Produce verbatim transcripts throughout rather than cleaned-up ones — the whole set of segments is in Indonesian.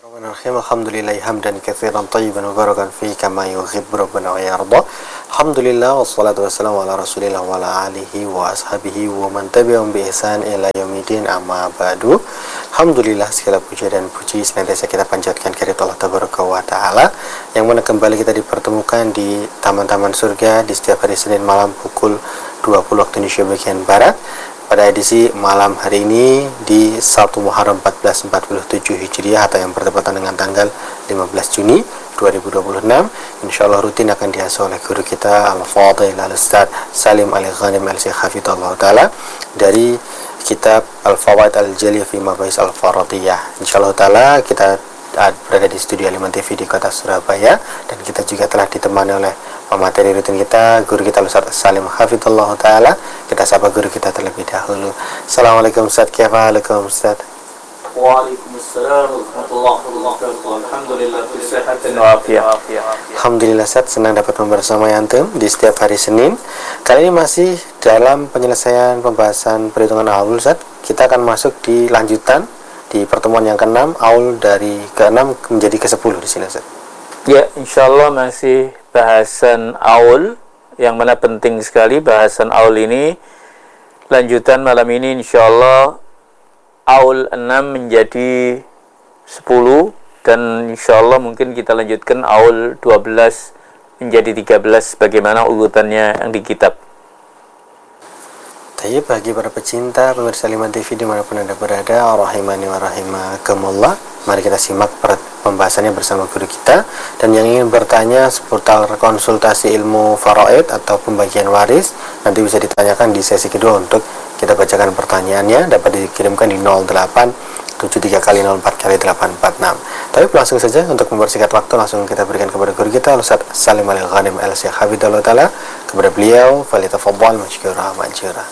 Bismillahirrahmanirrahim. Alhamdulillahi hamdan katsiran tayyiban mubarakan fi kama yuhibbu rabbuna wa yarda. Alhamdulillah wassalatu wassalamu ala Rasulillah wa ala alihi wa ashabihi wa man tabi'ahum bi ihsan ila yaumil amma ba'du. Alhamdulillah, segala puji dan puji senantiasa kita panjatkan kehadirat Allah tabaraka wa taala yang mana kembali kita dipertemukan di taman-taman surga di setiap hari Senin malam pukul dua puluh waktu Indonesia bagian barat. Pada edisi malam hari ini di satu Muharram seribu empat ratus empat puluh tujuh Hijriah atau yang bertepatan dengan tanggal lima belas Juni dua ribu dua puluh enam, insyaallah rutin akan diasuh oleh guru kita Al-Fadhil Al-Ustaz Salim Al-Ghanim Al-Syekh Hafizahullah Ta'ala dari kitab Al-Fawaid Al-Jaliyah fi Mabahis Al-Faradiyah. Insyaallah Ta'ala kita berada di studio Aliman T V di kota Surabaya dan kita juga telah ditemani oleh pemateri rutin kita, guru kita Ustaz Salim Hafizahullah Ta'ala. Kita sapa guru kita terlebih dahulu. Assalamualaikum Ustaz, kaifahalukum Ustaz? Waalaikumsalam warahmatullahi wabarakatuh. Alhamdulillah bisihhatin wa afiyah. Alhamdulillah Ustaz, senang dapat membersamai antum di setiap hari Senin. Kali ini masih dalam penyelesaian pembahasan perhitungan aul Ustaz. Kita akan masuk di lanjutan di pertemuan yang keenam, aul dari keenam menjadi ke sepuluh di sini Ustaz. Ya, insyaallah masih bahasan aul yang mana penting sekali bahasan aul ini. Lanjutan malam ini insyaallah aul enam menjadi sepuluh dan insyaallah mungkin kita lanjutkan aul dua belas menjadi tiga belas bagaimana urutannya yang di kitab. Tapi bagi para pecinta pemirsa Aliman T V dimanapun Anda berada, rahimani wa rahimakumullah, mari kita simak pembahasannya bersama guru kita. Dan yang ingin bertanya seputar konsultasi ilmu faraid atau pembagian waris, nanti bisa ditanyakan di sesi kedua untuk kita bacakan pertanyaannya, dapat dikirimkan di nol delapan tujuh tiga kali nol empat kali delapan empat enam. Tapi langsung saja untuk mempersingkat waktu, langsung kita berikan kepada guru kita Ustaz Salim Al-Ghanim Al-Syekh Hafizahullah Ta'ala. Kepada beliau, falyatafaddal masykurah ma'jura.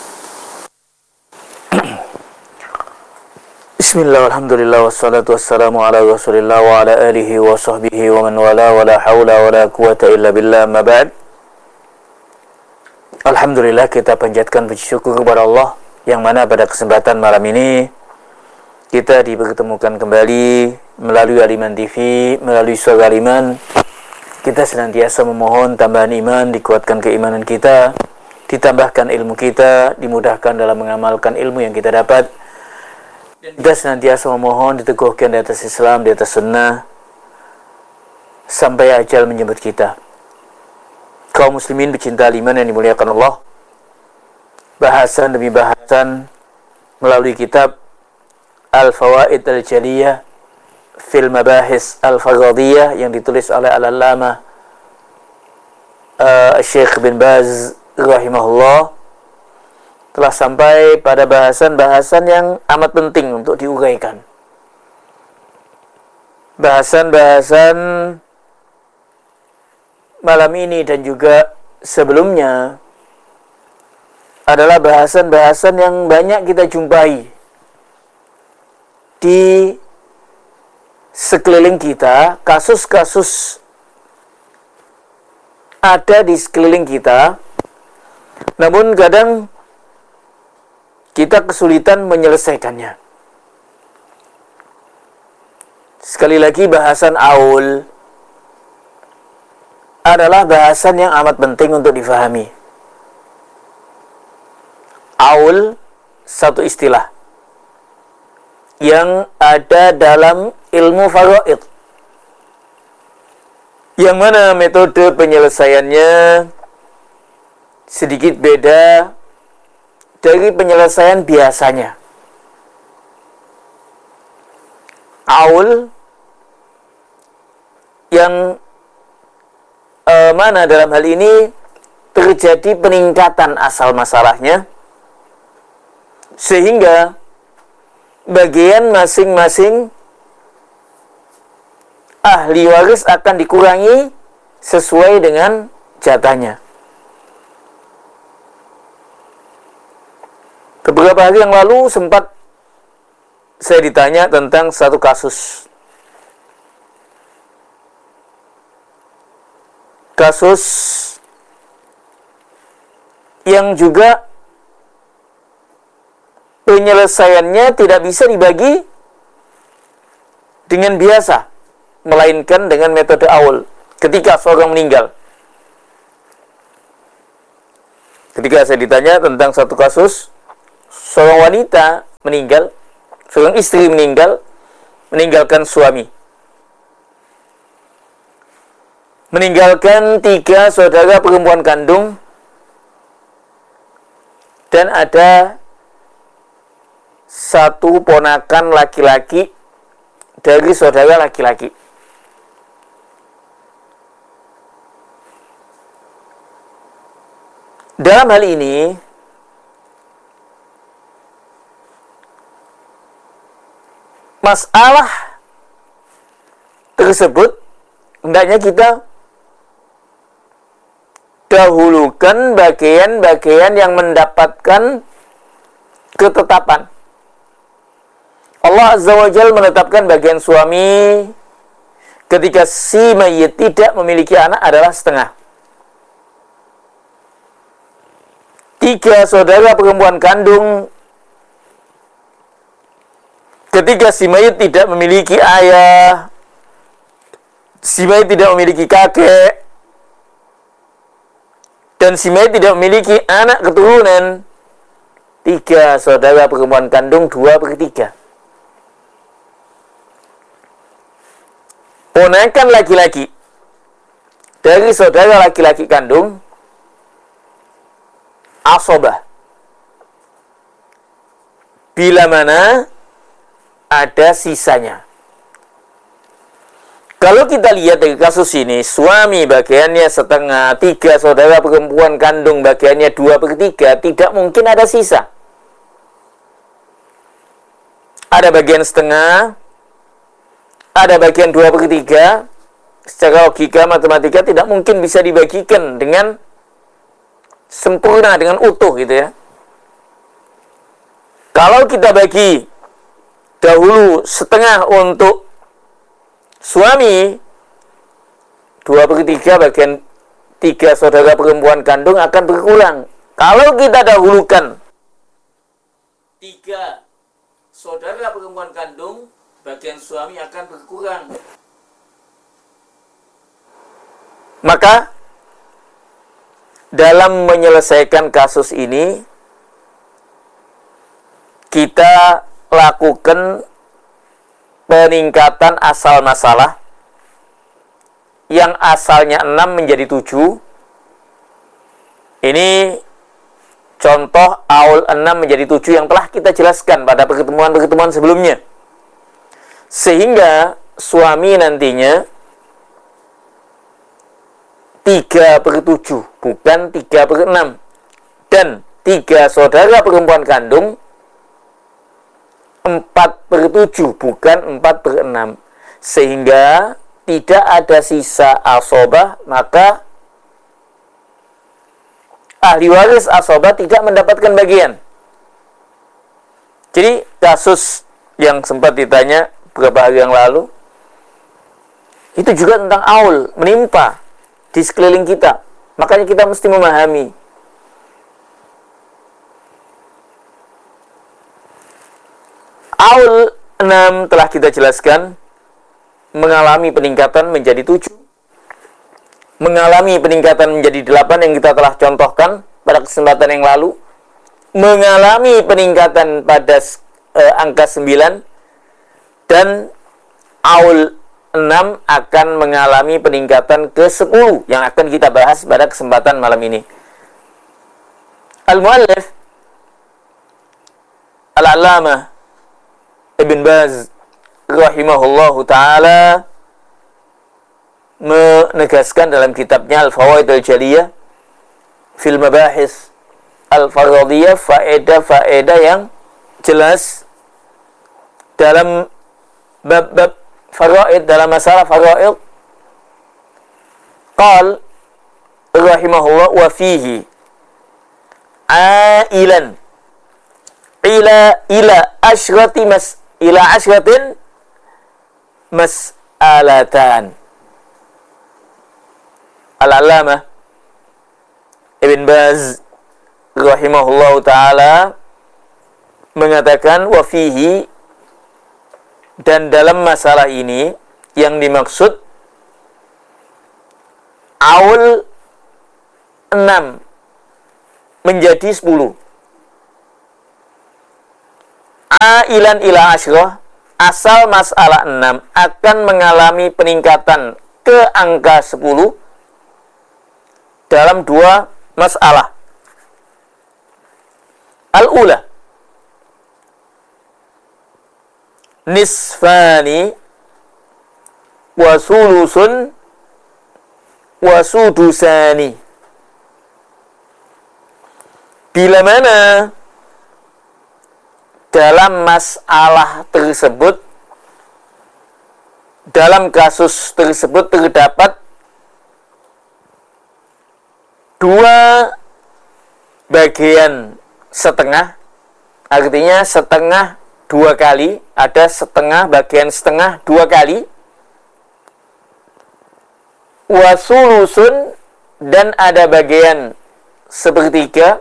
Bismillah, alhamdulillah, wassalatu wassalamu ala rasulillah wa ala alihi wa sahbihi wa man wala wa la hawla wa la quwata illa billah ma ba'd. Alhamdulillah, kita panjatkan puji syukur kepada Allah yang mana pada kesempatan malam ini kita dipertemukan kembali melalui Aliman T V, melalui Suara Aliman. Kita senantiasa memohon tambahan iman, dikuatkan keimanan kita, ditambahkan ilmu kita, dimudahkan dalam mengamalkan ilmu yang kita dapat. Kita senantiasa memohon diteguhkan di atas Islam, di atas sunnah, sampai ajal menjemput kita. Kaum muslimin pecinta iman yang dimuliakan Allah, bahasan demi bahasan melalui kitab Al-Fawaid Al-Jaliyah fil Mabahis Al-Faradiyah yang ditulis oleh Al-Allamah uh, Syekh bin Baz rahimahullah, telah sampai pada bahasan-bahasan yang amat penting untuk diuraikan. Bahasan-bahasan malam ini dan juga sebelumnya adalah bahasan-bahasan yang banyak kita jumpai di sekeliling kita, kasus-kasus ada di sekeliling kita, namun kadang kita kesulitan menyelesaikannya. Sekali lagi, bahasan aul adalah bahasan yang amat penting untuk difahami. Aul, satu istilah yang ada dalam ilmu faraid, yang mana metode penyelesaiannya sedikit beda dari penyelesaian biasanya. Aul yang eh, mana dalam hal ini terjadi peningkatan asal masalahnya, sehingga bagian masing-masing ahli waris akan dikurangi sesuai dengan jatahnya. Beberapa hari yang lalu sempat saya ditanya tentang satu kasus. Kasus yang juga penyelesaiannya tidak bisa dibagi dengan biasa, melainkan dengan metode aul. Ketika seorang meninggal, ketika saya ditanya tentang satu kasus, seorang wanita meninggal, seorang istri meninggal, meninggalkan suami, meninggalkan tiga saudara perempuan kandung, dan ada satu ponakan laki-laki dari saudara laki-laki. Dalam hal ini, masalah tersebut hendaknya kita dahulukan bagian-bagian yang mendapatkan ketetapan. Allah Azza wa Jalla menetapkan bagian suami ketika si mayit tidak memiliki anak adalah setengah. Tiga saudara perempuan kandung ketika si mayit tidak memiliki ayah, si mayit tidak memiliki kakek, dan si mayit tidak memiliki anak keturunan, tiga saudara perempuan kandung, dua per tiga. Ponakan laki-laki dari saudara laki-laki kandung, asobah. Bila mana ada sisanya. Kalau kita lihat dari kasus ini, suami bagiannya setengah, tiga saudara perempuan kandung bagiannya dua per tiga, tidak mungkin ada sisa. Ada bagian setengah, ada bagian dua per tiga. Secara logika matematika tidak mungkin bisa dibagikan dengan sempurna, dengan utuh gitu ya. Kalau kita bagi dahulu setengah untuk suami, dua per tiga bagian tiga saudara perempuan kandung akan berkurang. Kalau kita dahulukan tiga saudara perempuan kandung, bagian suami akan berkurang. Maka dalam menyelesaikan kasus ini, kita lakukan peningkatan asal masalah yang asalnya enam menjadi tujuh. Ini contoh aul enam menjadi tujuh yang telah kita jelaskan pada pertemuan-pertemuan sebelumnya. Sehingga suami nantinya tiga per tujuh, bukan tiga per enam. Dan tiga saudara perempuan kandung empat per tujuh, bukan empat per enam. Sehingga tidak ada sisa asobah, maka ahli waris asobah tidak mendapatkan bagian. Jadi kasus yang sempat ditanya beberapa hari yang lalu, itu juga tentang aul, menimpa di sekeliling kita. Makanya kita mesti memahami. Aul enam telah kita jelaskan, mengalami peningkatan menjadi tujuh, mengalami peningkatan menjadi delapan yang kita telah contohkan pada kesempatan yang lalu, mengalami peningkatan pada eh, angka sembilan, dan aul enam akan mengalami peningkatan ke sepuluh yang akan kita bahas pada kesempatan malam ini. Al-Muallif Al-Allamah Ibn Baz rahimahullahu ta'ala menegaskan dalam kitabnya Al-Fawaid Al-Jaliyah fil Mabahis Al-Faradiyah, faedah-faedah yang jelas dalam bab-bab faraid, dalam masalah faraid. Qal rahimahullah wa fihi ailan ila ila asyrati mas ila asyratin mas'alatan. Al-Allamah Ibn Baz rahimahullah ta'ala mengatakan wa fihi, Dan dalam masalah ini yang dimaksud aul enam menjadi sepuluh. Ailan ila asyrah, asal masalah enam akan mengalami peningkatan ke angka sepuluh dalam dua masalah. Al-ula, nisfani wa sulusun wa sudusani. Bila mana dalam masalah tersebut, dalam kasus tersebut terdapat dua bagian setengah, artinya setengah dua kali, ada setengah, bagian setengah dua kali, wasulusun, dan ada bagian sepertiga,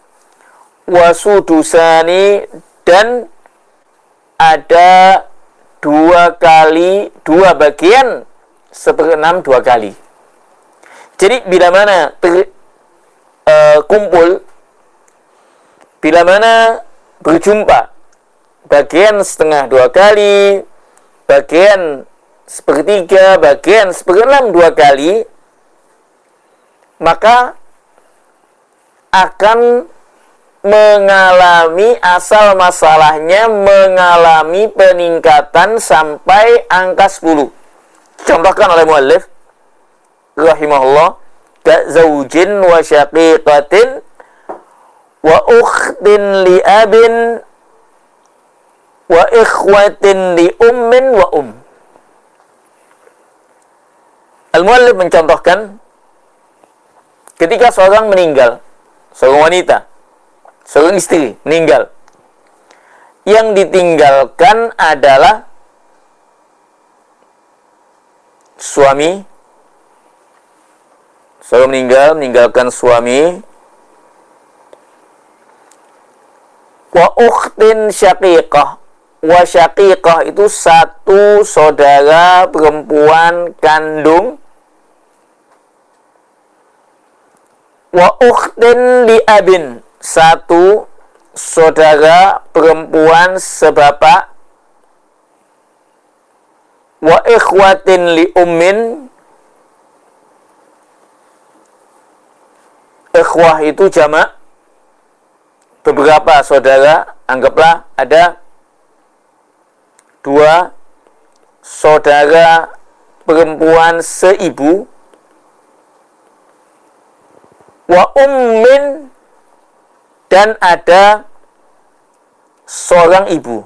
wasudusani, dan ada dua kali, dua bagian seperenam dua kali. Jadi bila mana ter, uh, kumpul, bila mana berjumpa bagian setengah dua kali, bagian sepertiga, bagian seperenam dua kali, maka akan mengalami, asal masalahnya mengalami peningkatan sampai angka sepuluh. Contohkan oleh muallif rahimahullah, ka zaujin wa syaqiqatin wa ukhtin li abin wa ikhwatin li ummin wa um. Al-muallif mencontohkan ketika seorang meninggal, seorang wanita, seorang istri meninggal, yang ditinggalkan adalah suami. Seorang meninggal, meninggalkan suami, wa ukhtin syaqiqah. Wa syaqiqah itu satu saudara perempuan kandung. Wa ukhtin li abin, satu saudara perempuan sebapak. Wa ikhwatin li ummin, ikhwah itu jamak, beberapa saudara, anggaplah ada dua saudara perempuan seibu. Wa ummin, dan ada seorang ibu.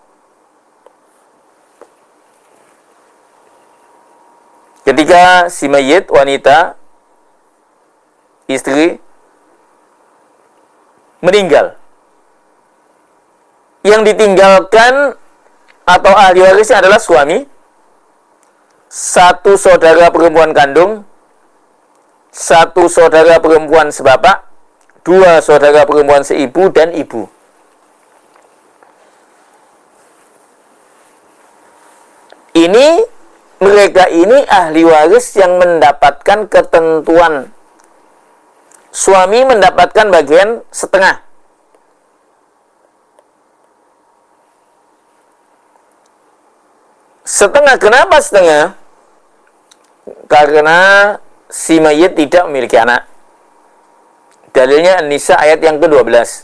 Ketika si mayit wanita, istri, meninggal, yang ditinggalkan atau ahli warisnya adalah suami, satu saudara perempuan kandung, satu saudara perempuan sebapak, dua saudara perempuan seibu, dan ibu. Ini, mereka ini ahli waris yang mendapatkan ketentuan. Suami mendapatkan bagian setengah. Setengah, kenapa setengah? Karena si mayit tidak memiliki anak. Dalilnya An-Nisa ayat yang kedua belas.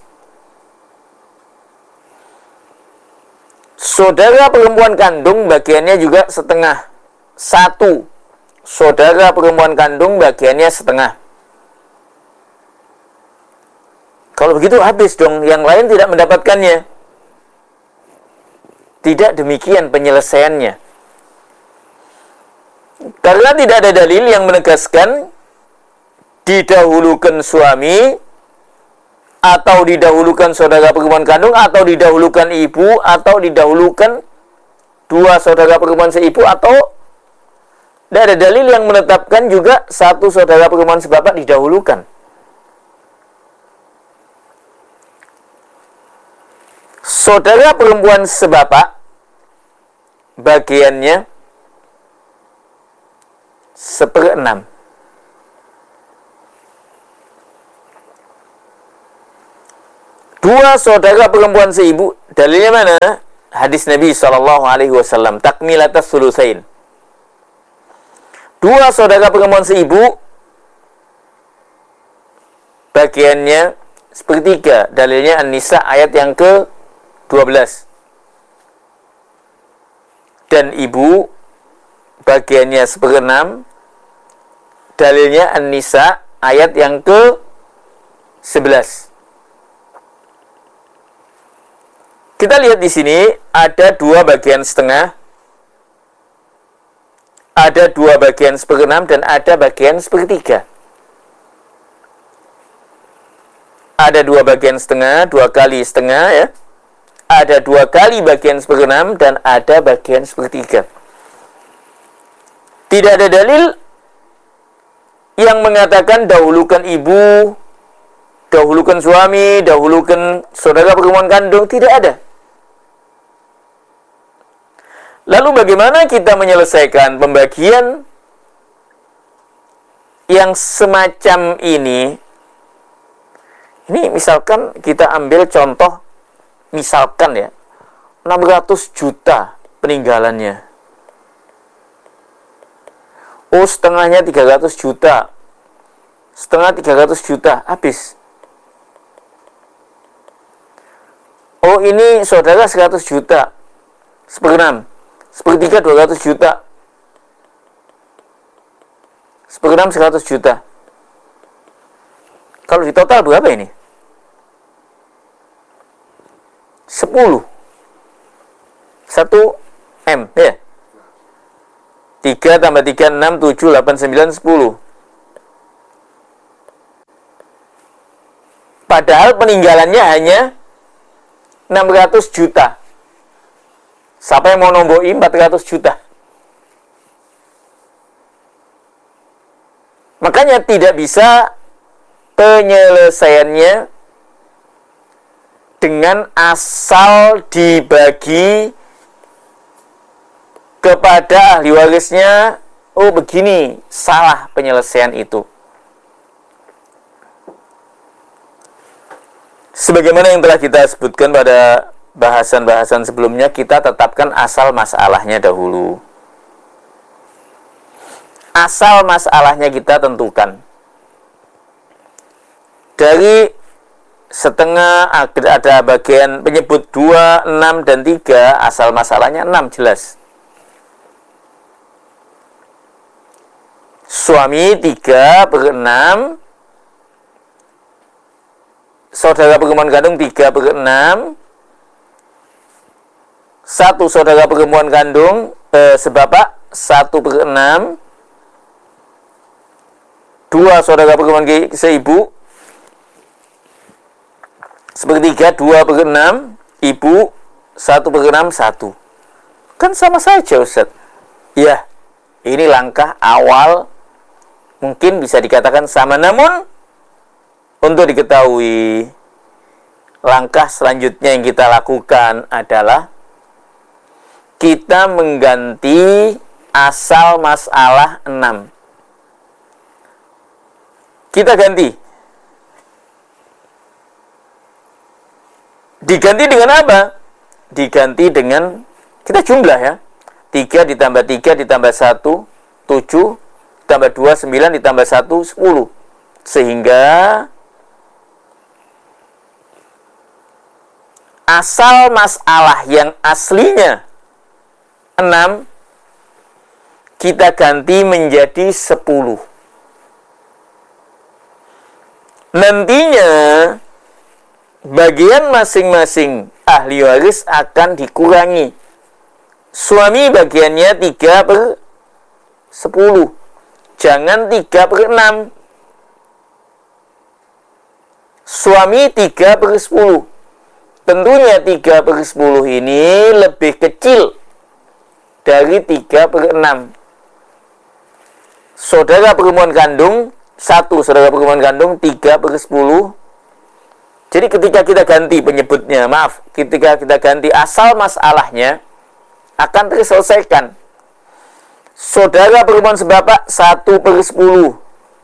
Saudara perempuan kandung bagiannya juga setengah. Satu saudara perempuan kandung bagiannya setengah. Kalau begitu habis dong, yang lain tidak mendapatkannya. Tidak demikian penyelesaiannya. Karena tidak ada dalil yang menegaskan didahulukan suami, atau didahulukan saudara perempuan kandung, atau didahulukan ibu, atau didahulukan dua saudara perempuan seibu, atau tidak ada dalil yang menetapkan juga satu saudara perempuan sebapak didahulukan. Saudara perempuan sebapak bagiannya seperenam. Dua saudara perempuan seibu, dalilnya mana? Hadis Nabi shallallahu alaihi wasallam, takmilatas sulusain. Dua saudara perempuan seibu, bagiannya sepertiga. Dalilnya An-Nisa ayat yang ke dua belas. Dan ibu, bagiannya seperenam. Dalilnya An-Nisa ayat yang ke sebelas. Kita lihat di sini ada dua bagian setengah, ada dua bagian seperenam, dan ada bagian sepertiga. Ada dua bagian setengah, dua kali setengah ya. Ada dua kali bagian seperenam, dan ada bagian sepertiga. Tidak ada dalil yang mengatakan dahulukan ibu, dahulukan suami, dahulukan saudara perempuan kandung. Tidak ada. Lalu bagaimana kita menyelesaikan pembagian yang semacam ini? Ini misalkan kita ambil contoh, misalkan ya, enam ratus juta peninggalannya. Oh, setengahnya tiga ratus juta. Setengah tiga ratus juta, habis. Oh, ini saudara seratus juta. Seperenam. Sepertiga dua ratus juta. Seperenam seratus juta. Kalau di total berapa ini? sepuluh. satu M, ya. tiga tambah tiga, enam, tujuh, delapan, sembilan, sepuluh. Padahal peninggalannya hanya enam ratus juta. Siapa yang mau nomboi empat ratus juta? Makanya tidak bisa penyelesaiannya dengan asal dibagi kepada ahli warisnya. Oh begini, salah penyelesaian itu. Sebagaimana yang telah kita sebutkan pada bahasan-bahasan sebelumnya, kita tetapkan asal masalahnya dahulu. Asal masalahnya kita tentukan. Dari setengah ada bagian penyebut dua, enam, dan tiga, asal masalahnya enam jelas. Suami tiga per enam, saudara perempuan kandung tiga per enam, satu saudara perempuan kandung eh, sebapak satu per enam, dua saudara perempuan seibu sepertiga, dua per enam, ibu satu per enam, satu. Kan sama saja Ustaz. Ya, ini langkah awal, mungkin bisa dikatakan sama, namun untuk diketahui langkah selanjutnya yang kita lakukan adalah kita mengganti asal masalah enam. Kita ganti. Diganti dengan apa? Diganti dengan, kita jumlah ya. tiga ditambah tiga ditambah satu, tujuh. Ditambah dua, sembilan. Ditambah satu, sepuluh. Sehingga asal masalah yang aslinya enam, kita ganti menjadi sepuluh. Nantinya bagian masing-masing ahli waris akan dikurangi. Suami bagiannya tiga per sepuluh. Jangan tiga per enam. Suami tiga per sepuluh. Tentunya tiga per sepuluh ini lebih kecil dari tiga per enam. Saudara perempuan kandung, satu saudara perempuan kandung, tiga per sepuluh. Jadi ketika kita ganti penyebutnya, maaf, ketika kita ganti asal masalahnya, akan terselesaikan. Saudara berhubungan sebapak satu per sepuluh.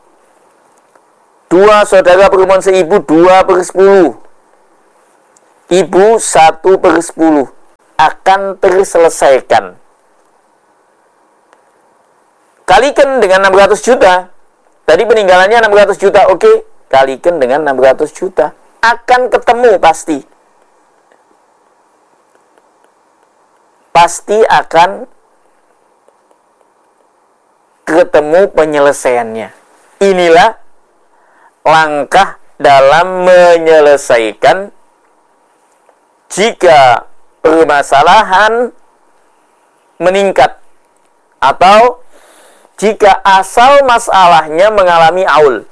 Dua saudara berhubungan seibu dua per sepuluh. Ibu satu per sepuluh. Akan terselesaikan. Kalikan dengan enam ratus juta. Tadi peninggalannya enam ratus juta. Oke, kalikan dengan enam ratus juta. Akan ketemu pasti. Pasti akan ketemu penyelesaiannya. Inilah langkah dalam menyelesaikan jika permasalahan meningkat atau jika asal masalahnya mengalami aul.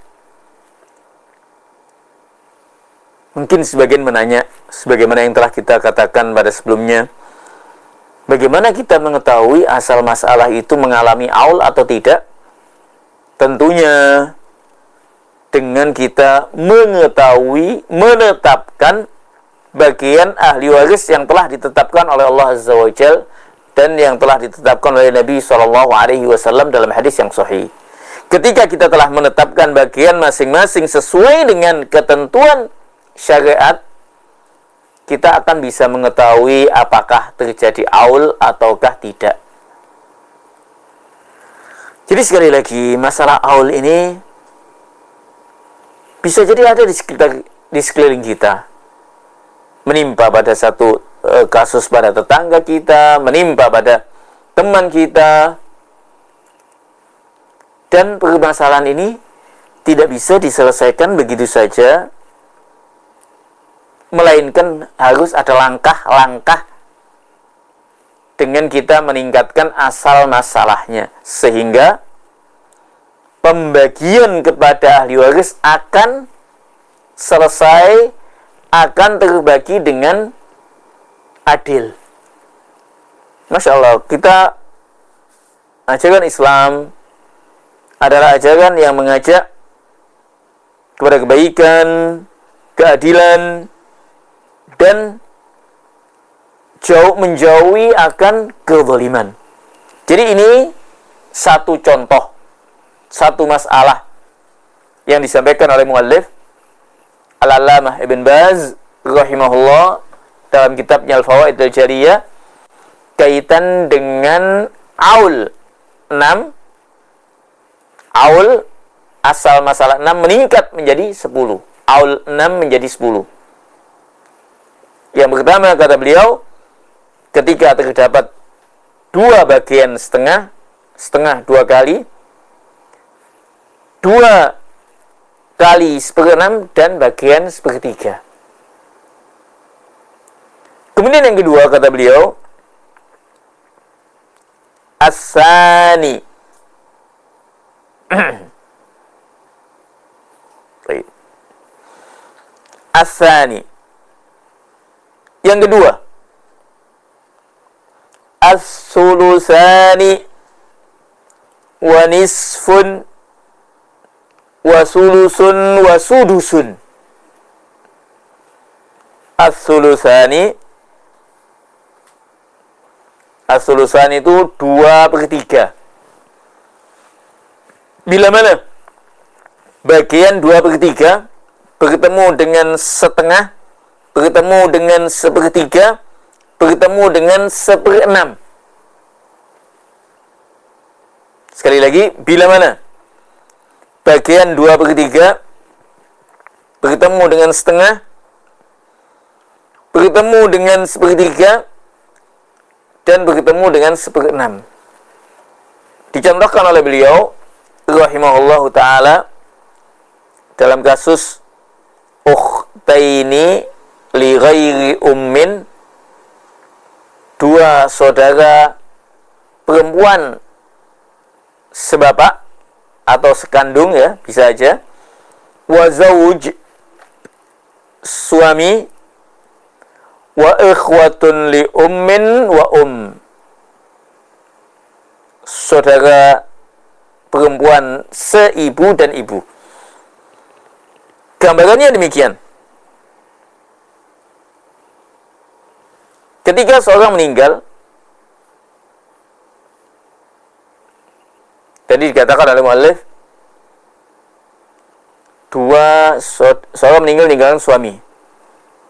Mungkin sebagian menanya, sebagaimana yang telah kita katakan pada sebelumnya, bagaimana kita mengetahui asal masalah itu mengalami aul atau tidak? Tentunya dengan kita mengetahui, menetapkan bagian ahli waris yang telah ditetapkan oleh Allah Azza wa Jalla dan yang telah ditetapkan oleh Nabi shallallahu alaihi wasallam dalam hadis yang sahih. Ketika kita telah menetapkan bagian masing-masing sesuai dengan ketentuan syariat, kita akan bisa mengetahui apakah terjadi aul ataukah tidak. Jadi sekali lagi, masalah aul ini bisa jadi ada di sekitar, di sekeliling kita. Menimpa pada satu e, kasus pada tetangga kita, menimpa pada teman kita. Dan permasalahan ini tidak bisa diselesaikan begitu saja, melainkan harus ada langkah-langkah dengan kita meningkatkan asal masalahnya, sehingga pembagian kepada ahli waris akan selesai, akan terbagi dengan adil. Masya Allah, kita ajaran Islam adalah ajaran yang mengajak kepada kebaikan, keadilan, dan jauh menjauhi akan kezaliman. Jadi ini satu contoh, satu masalah yang disampaikan oleh muallif Al-Allamah Ibn Baz rahimahullah dalam kitabnya Al-Fawaid Al-Jariyah kaitan dengan aul enam. Aul asal masalah enam meningkat menjadi sepuluh. Aul enam menjadi sepuluh. Yang pertama kata beliau, ketika terdapat dua bagian setengah, setengah dua kali, dua kali seperenam dan bagian sepertiga. Kemudian yang kedua kata beliau, as-sani. As-sani. Yang kedua, as-sulusani wa nisfun wa sulusun wa sudusun. As-sulusani, as-sulusani itu dua per tiga. Bila mana bagian dua per tiga bertemu dengan setengah, bertemu dengan sepertiga, bertemu dengan seperenam. Sekali lagi, bila mana bagian dua per tiga bertemu dengan setengah, bertemu dengan sepertiga, dan bertemu dengan seperenam. Dicontohkan oleh beliau rahimahullahu ta'ala dalam kasus ukhtaini li ghairi ummin, dua saudara perempuan sebapak atau sekandung, ya, bisa aja, wa zawj, suami, wa ikhwatun li ummin wa um, saudara perempuan seibu dan ibu. Gambarannya demikian. Ketika seorang meninggal, Tadi dikatakan oleh muallif dua seorang meninggal meninggalkan suami.